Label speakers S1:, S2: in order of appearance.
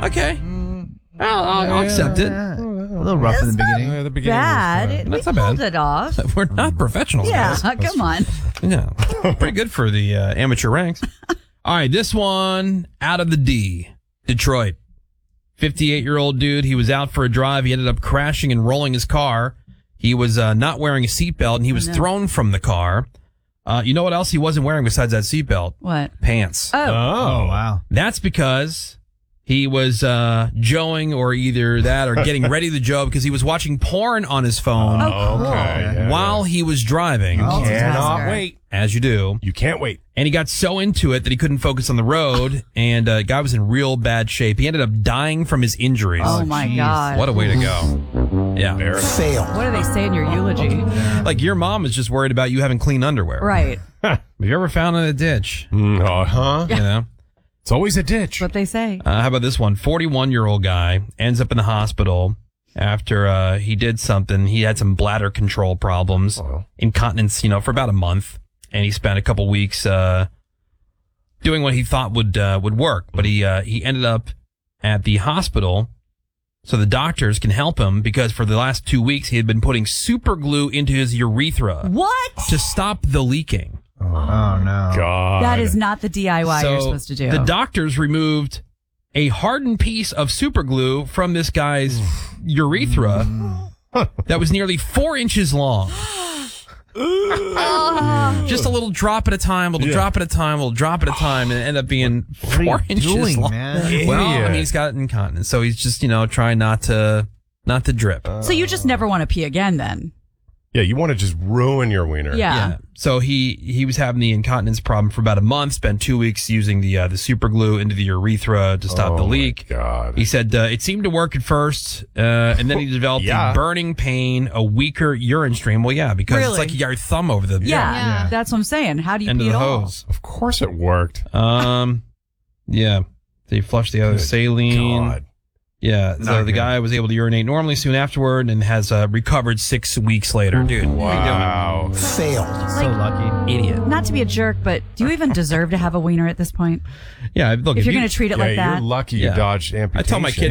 S1: Okay. I'll accept it.
S2: A little rough in the beginning.
S3: The beginning
S4: Bad.
S1: That's
S4: We
S1: not
S4: pulled
S1: bad.
S4: it off.
S1: We're not professionals,
S4: Yeah,
S1: guys.
S4: come on.
S1: Yeah. Pretty good for the amateur ranks. All right, this one out of the D. Detroit. 58-year-old dude. He was out for a drive. He ended up crashing and rolling his car. He was not wearing a seatbelt, and he was thrown from the car. You know what else he wasn't wearing besides that seatbelt?
S4: What?
S1: Pants.
S2: Oh, wow.
S1: That's because he was joeing or either that or getting ready to joe because he was watching porn on his phone while he was driving.
S3: Cannot wait.
S1: As you do.
S3: You can't wait.
S1: And he got so into it that he couldn't focus on the road, and the guy was in real bad shape. He ended up dying from his injuries.
S4: Oh, my God.
S1: What a way to go. Yeah.
S5: Failed.
S4: What do they say in your eulogy?
S1: Like, your mom is just worried about you having clean underwear.
S4: Right.
S1: Have you ever found in a ditch?
S3: Uh-huh.
S1: You know?
S3: It's always a ditch.
S4: What they say.
S1: How about this one? 41-year-old guy ends up in the hospital after he did something. He had some bladder control problems, incontinence, for about a month. And he spent a couple weeks doing what he thought would work. But he ended up at the hospital so the doctors can help him because for the last 2 weeks he had been putting super glue into his urethra.
S4: What?
S1: To stop the leaking.
S2: Oh, no.
S3: God.
S4: That is not the DIY you're supposed to do.
S1: The doctors removed a hardened piece of super glue from this guy's urethra that was nearly 4 inches long. Just a little drop at a time, drop at a time, drop at a time, and it ended up being 4 inches long.
S2: Man?
S1: Well, I mean, he's got incontinence, so he's just, trying not to drip.
S4: So you just never want to pee again then?
S3: Yeah, you want to just ruin your wiener.
S4: Yeah.
S1: So he was having the incontinence problem for about a month, spent 2 weeks using the super glue into the urethra to stop the leak.
S3: God.
S1: He said it seemed to work at first, and then he developed a burning pain, a weaker urine stream. Well, yeah, because it's like you got your thumb over the
S4: Yeah, that's what I'm saying. How do you
S1: end
S4: pee
S1: of the
S4: at all?
S1: hose.
S3: Of course it worked.
S1: Yeah. So he flushed the other saline.
S3: God.
S1: Yeah, so
S2: Not
S1: the
S2: good.
S1: guy was able to urinate normally soon afterward and has recovered 6 weeks later. Dude,
S3: Wow.
S5: Failed.
S2: So lucky.
S1: idiot.
S4: Not to be a jerk, but do you even deserve to have a wiener at this point?
S1: Yeah, look,
S4: If you're going to treat it like
S3: Yeah,
S4: that.
S3: you're lucky you
S1: Yeah.
S3: dodged amputation.
S1: I tell my kid